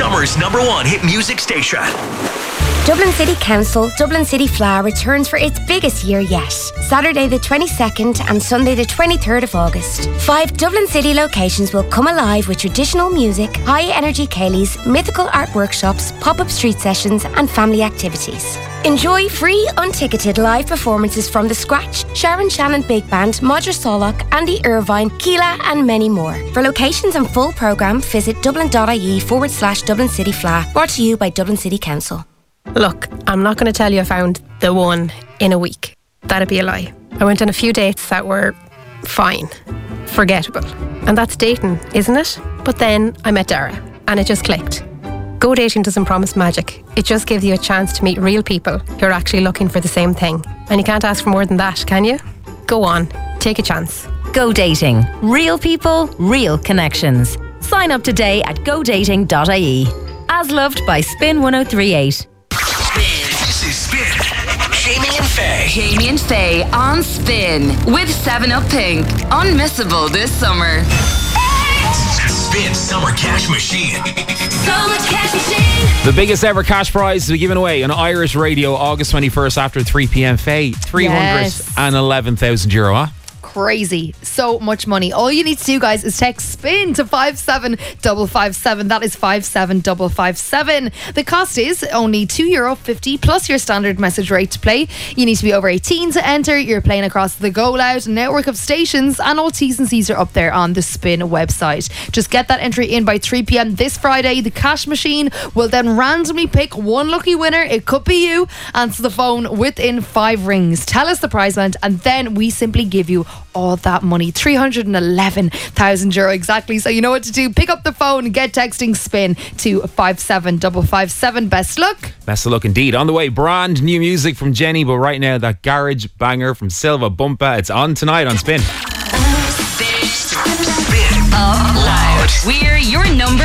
Summer's #1 hit music station. Dublin City Council, Dublin City Flower returns for its biggest year yet. Saturday the 22nd and Sunday the 23rd of August. 5 Dublin City locations will come alive with traditional music, high-energy ceilidhs, mythical art workshops, pop-up street sessions and family activities. Enjoy free, unticketed live performances from The Scratch, Sharon Shannon Big Band, Modra Solak, Andy Irvine, Keela and many more. For locations and full programme, visit dublin.ie/Dublin City Fla. Brought to you by Dublin City Council. Look, I'm not going to tell you I found the one in a week. That'd be a lie. I went on a few dates that were fine, forgettable. And that's dating, isn't it? But then I met Dara and it just clicked. Go dating doesn't promise magic. It just gives you a chance to meet real people who are actually looking for the same thing. And you can't ask for more than that, can you? Go on, take a chance. Go dating. Real people, real connections. Sign up today at godating.ie. As loved by Spin 1038. This is Spin. Jamie and Faye. Jamie and Faye on Spin with 7-Up Pink. Unmissable this summer. Spin Summer Cash Machine. Summer Cash Machine. The biggest ever cash prize to be given away on Irish Radio August 21st after 3 p.m. Faye, €311,000, huh? Crazy. So much money. All you need to do, guys, is text SPIN to 57557. That is 57557. The cost is only €2.50 plus your standard message rate to play. You need to be over 18 to enter. You're playing across the Go Loud network of stations, and all T's and C's are up there on the Spin website. Just get that entry in by 3 p.m. this Friday. The cash machine will then randomly pick one lucky winner. It could be you. Answer the phone within 5 rings. Tell us the prize amount, and then we simply give you all that money. €311,000 exactly. So you know what to do. Pick up the phone and get texting SPIN to 57557. Best luck. Best of luck indeed. On the way, brand new music from Jenny, but right now that garage banger from Silva Bumpa. It's on tonight on Spin. Spin up loud. We're your number